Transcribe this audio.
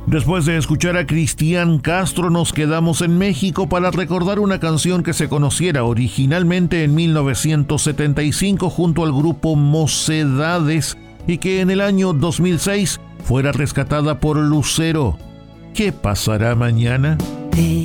Después de escuchar a Cristian Castro, nos quedamos en México para recordar una canción que se conociera originalmente en 1975 junto al grupo Mocedades y que en el año 2006 fuera rescatada por Lucero. ¿Qué pasará mañana? Te